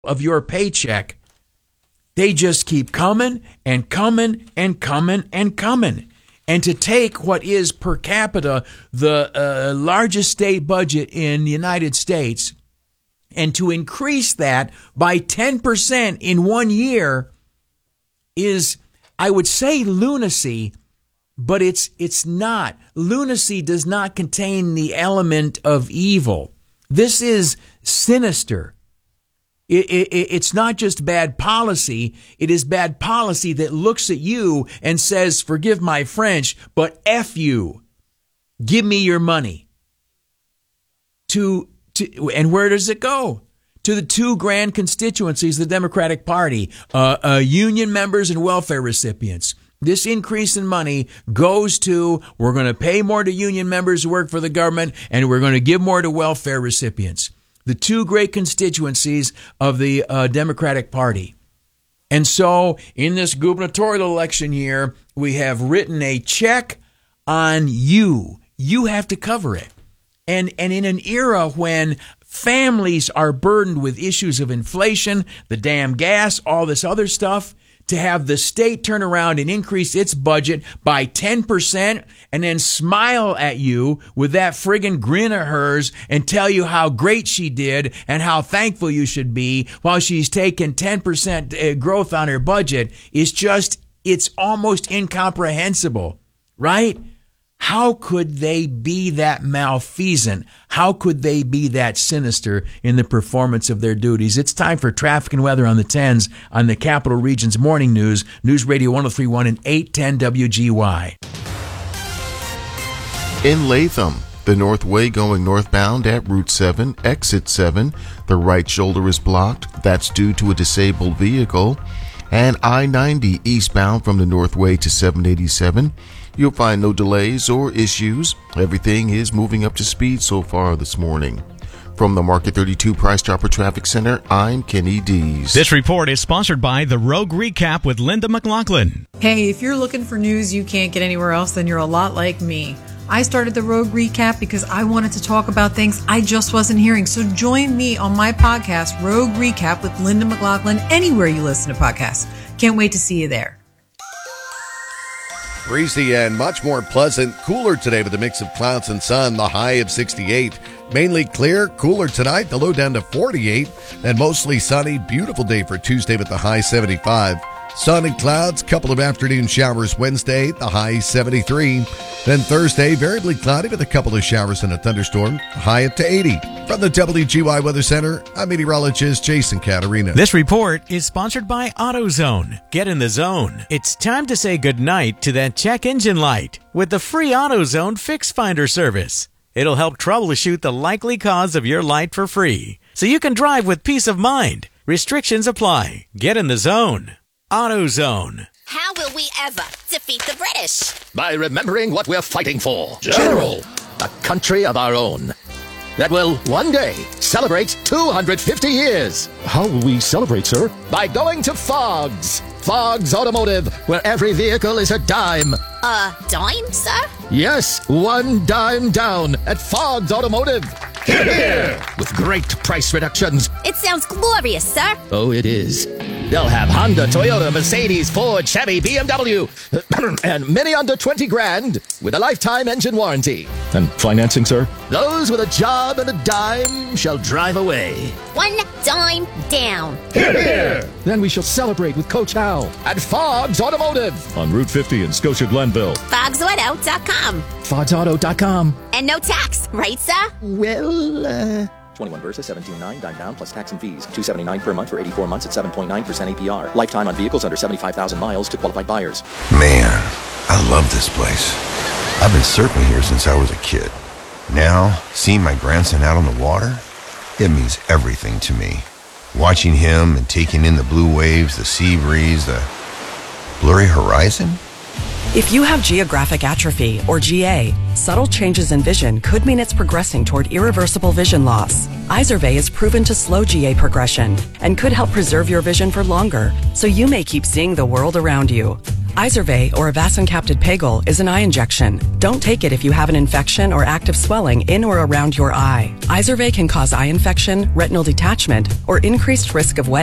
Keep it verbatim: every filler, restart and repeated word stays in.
of your paycheck, they just keep coming and coming and coming and coming. And to take what is per capita the uh, largest state budget in the United States and to increase that by ten percent in one year is, I would say, lunacy, but it's it's not. Lunacy does not contain the element of evil. This is sinister. It, it, it's not just bad policy. It is bad policy that looks at you and says, forgive my French, but F you. Give me your money. To, to and where does it go? To the two grand constituencies of the Democratic Party, uh, uh, union members and welfare recipients. This increase in money goes to, we're going to pay more to union members who work for the government, and we're going to give more to welfare recipients. The two great constituencies of the uh, Democratic Party. And so in this gubernatorial election year, we have written a check on you. You have to cover it. And, and in an era when families are burdened with issues of inflation, the damn gas, all this other stuff, to have the state turn around and increase its budget by ten percent and then smile at you with that friggin' grin of hers and tell you how great she did and how thankful you should be while she's taken ten percent growth on her budget is just, it's almost incomprehensible, right? How could they be that malfeasant? How could they be that sinister in the performance of their duties? It's time for traffic and weather on the tens on the Capital Region's Morning News, News Radio one oh three point one and eight ten W G Y. In Latham, the Northway going northbound at Route seven, exit seven. The right shoulder is blocked. That's due to a disabled vehicle. And I ninety eastbound from the Northway to seven eighty-seven. You'll find no delays or issues. Everything is moving up to speed so far this morning. From the Market thirty-two Price Chopper Traffic Center, I'm Kenny Dees. This report is sponsored by The Rogue Recap with Linda McLaughlin. Hey, if you're looking for news you can't get anywhere else, then you're a lot like me. I started The Rogue Recap because I wanted to talk about things I just wasn't hearing. So join me on my podcast, Rogue Recap with Linda McLaughlin, anywhere you listen to podcasts. Can't wait to see you there. Breezy and much more pleasant, cooler today with a mix of clouds and sun, the high of sixty-eight. Mainly clear, cooler tonight, the low down to forty-eight, and mostly sunny, beautiful day for Tuesday with the high seventy-five. Sun and clouds, couple of afternoon showers Wednesday, the high seventy-three. Then Thursday, variably cloudy with a couple of showers and a thunderstorm, high up to eighty. From the W G Y Weather Center, I'm meteorologist Jason Caterina. This report is sponsored by AutoZone. Get in the zone. It's time to say goodnight to that check engine light with the free AutoZone Fix Finder service. It'll help troubleshoot the likely cause of your light for free, so you can drive with peace of mind. Restrictions apply. Get in the zone. AutoZone. How will we ever defeat the British? By remembering what we're fighting for. General. A country of our own that will one day celebrate two hundred fifty years. How will we celebrate, sir? By going to Fogg's. Fogg's Automotive, where every vehicle is a dime. A dime, sir? Yes, one dime down at Fogg's Automotive. Hear, hear. With great price reductions. It sounds glorious, sir. Oh, it is. They'll have Honda, Toyota, Mercedes, Ford, Chevy, B M W, and many under twenty grand with a lifetime engine warranty. And financing, sir? Those with a job and a dime shall drive away. One dime down. Hear, hear. Then we shall celebrate with Coach Hal at Fogg's Automotive on Route fifty in Scotia Glenville. Fogs Auto dot com. Fogs Auto dot com. And no tax, right, sir? Well, uh... twenty-one Versa, seventeen nine, dime down plus tax and fees. two seventy-nine per month for eighty-four months at seven point nine percent A P R. Lifetime on vehicles under seventy-five thousand miles to qualified buyers. Man, I love this place. I've been surfing here since I was a kid. Now, seeing my grandson out on the water, it means everything to me. Watching him and taking in the blue waves, the sea breeze, the blurry horizon. If you have geographic atrophy, or G A, subtle changes in vision could mean it's progressing toward irreversible vision loss. Izervay is proven to slow G A progression and could help preserve your vision for longer, so you may keep seeing the world around you. Izervay, or avacincaptad pegol, is an eye injection. Don't take it if you have an infection or active swelling in or around your eye. Izervay can cause eye infection, retinal detachment, or increased risk of wet